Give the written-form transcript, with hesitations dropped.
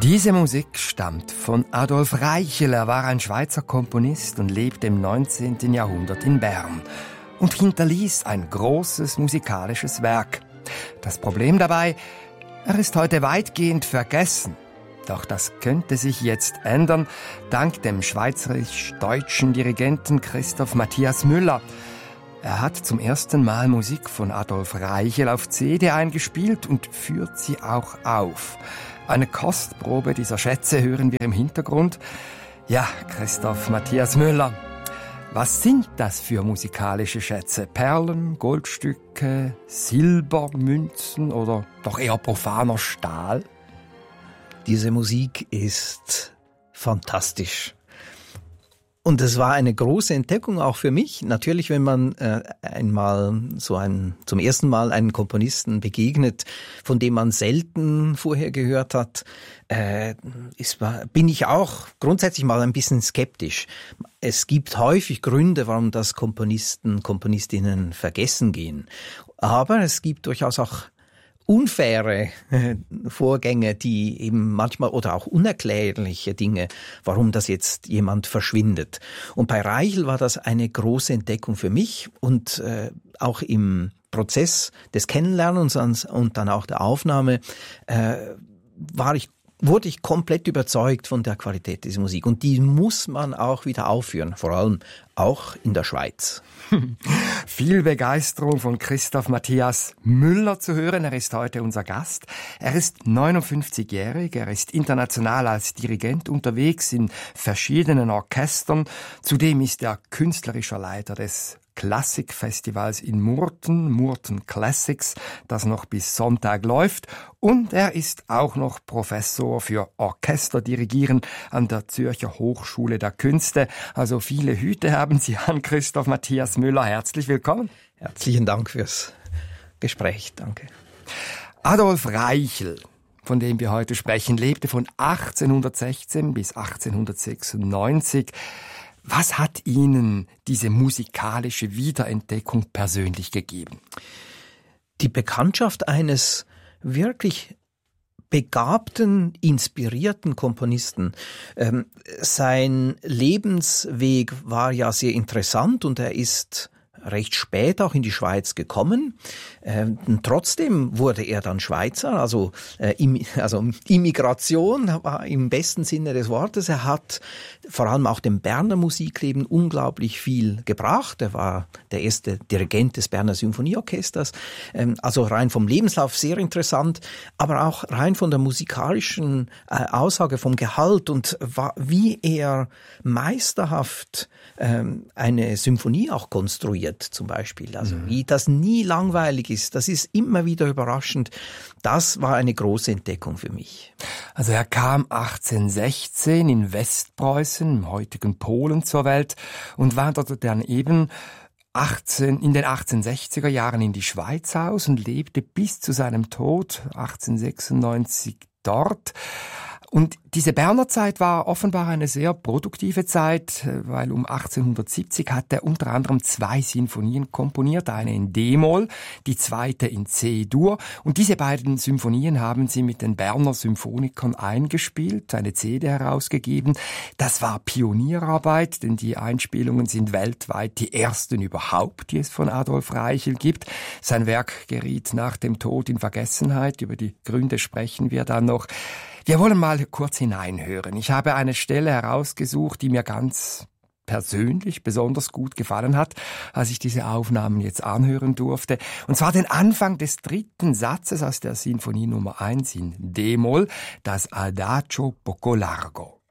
Diese Musik stammt von Adolf Reichel. Er war ein Schweizer Komponist und lebte im 19. Jahrhundert in Bern und hinterließ ein großes musikalisches Werk. Das Problem dabei, er ist heute weitgehend vergessen. Doch das könnte sich jetzt ändern, dank dem schweizerisch-deutschen Dirigenten Christoph Matthias Müller. Er hat zum ersten Mal Musik von Adolf Reichel auf CD eingespielt und führt sie auch auf. Eine Kostprobe dieser Schätze hören wir im Hintergrund. Ja, Christoph Matthias Müller. Was sind das für musikalische Schätze? Perlen, Goldstücke, Silbermünzen oder doch eher profaner Stahl? Diese Musik ist fantastisch. Und es war eine große Entdeckung auch für mich. Natürlich, wenn man zum ersten Mal einen Komponisten begegnet, von dem man selten vorher gehört hat, bin ich auch grundsätzlich mal ein bisschen skeptisch. Es gibt häufig Gründe, warum das Komponistinnen vergessen gehen. Aber es gibt durchaus auch unfaire Vorgänge, die eben manchmal oder auch unerklärliche Dinge, warum das jetzt jemand verschwindet. Und bei Reichel war das eine große Entdeckung für mich und auch im Prozess des Kennenlernens und dann auch der Aufnahme wurde ich komplett überzeugt von der Qualität dieser Musik. Und die muss man auch wieder aufführen, vor allem auch in der Schweiz. Viel Begeisterung von Christoph Matthias Müller zu hören. Er ist heute unser Gast. Er ist 59-jährig. Er ist international als Dirigent unterwegs in verschiedenen Orchestern. Zudem ist er künstlerischer Leiter des Klassikfestivals in Murten Classics, das noch bis Sonntag läuft. Und er ist auch noch Professor für Orchesterdirigieren an der Zürcher Hochschule der Künste. Also viele Hüte haben Sie an, Christoph Matthias Müller. Herzlich willkommen. Herzlichen Dank fürs Gespräch. Danke. Adolf Reichel, von dem wir heute sprechen, lebte von 1816 bis 1896. Was hat Ihnen diese musikalische Wiederentdeckung persönlich gegeben? Die Bekanntschaft eines wirklich begabten, inspirierten Komponisten. Sein Lebensweg war ja sehr interessant und er ist recht spät auch in die Schweiz gekommen. Trotzdem wurde er dann Schweizer, also Immigration war im besten Sinne des Wortes. Er hat vor allem auch dem Berner Musikleben unglaublich viel gebracht. Er war der erste Dirigent des Berner Symphonieorchesters. Also rein vom Lebenslauf sehr interessant, aber auch rein von der musikalischen Aussage vom Gehalt und wie er meisterhaft eine Symphonie auch konstruiert zum Beispiel. Also wie das nie langweilig ist, das ist immer wieder überraschend. Das war eine große Entdeckung für mich. Also er kam 1816 in Westpreußen, im heutigen Polen, zur Welt und wanderte dann eben in den 1860er Jahren in die Schweiz aus und lebte bis zu seinem Tod 1896 dort. Und diese Berner Zeit war offenbar eine sehr produktive Zeit, weil um 1870 hat er unter anderem 2 Sinfonien komponiert, eine in D-Moll, die zweite in C-Dur. Und diese beiden Symphonien haben sie mit den Berner Symphonikern eingespielt, eine CD herausgegeben. Das war Pionierarbeit, denn die Einspielungen sind weltweit die ersten überhaupt, die es von Adolf Reichel gibt. Sein Werk geriet nach dem Tod in Vergessenheit. Über die Gründe sprechen wir dann noch. Wir wollen mal kurz hineinhören. Ich habe eine Stelle herausgesucht, die mir ganz persönlich besonders gut gefallen hat, als ich diese Aufnahmen jetzt anhören durfte. Und zwar den Anfang des 3. Satzes aus der Sinfonie Nummer 1 in D-Moll, das Adagio poco largo.